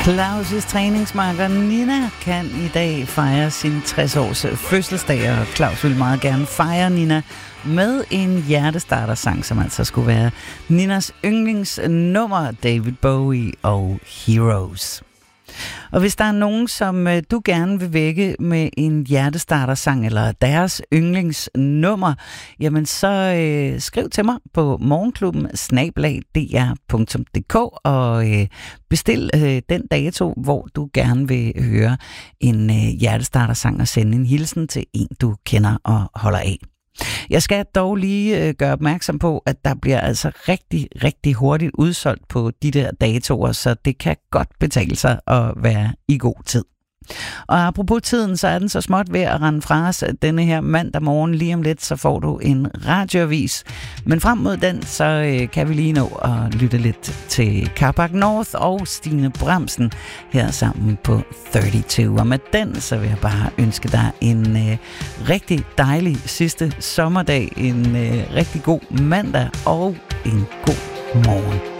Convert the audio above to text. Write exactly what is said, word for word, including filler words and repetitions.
Claus' træningsmarker Nina kan i dag fejre sin tres års fødselsdag, og Claus vil meget gerne fejre Nina med en hjertestarter-sang, som altså skulle være Ninas yndlingsnummer, David Bowie og Heroes. Og hvis der er nogen, som øh, du gerne vil vække med en hjertestarter-sang eller deres yndlingsnummer, jamen så øh, skriv til mig på morgenklubben snabel-a d r punktum d k og øh, bestil øh, den dato, hvor du gerne vil høre en øh, hjertestarter-sang og sende en hilsen til en, du kender og holder af. Jeg skal dog lige øh, gøre opmærksom på, at der bliver altså rigtig, rigtig hurtigt udsolgt på de der datoer, så det kan godt betale sig at være i god tid. Og apropos tiden, så er den så småt ved at rende fra os denne her mandag morgen. Lige om lidt, så får du en radioavis. Men frem mod den, så øh, kan vi lige nå at lytte lidt til Carpark North og Stine Bramsen her sammen på treogtredive. Og med den, så vil jeg bare ønske dig en øh, rigtig dejlig sidste sommerdag, en øh, rigtig god mandag og en god morgen.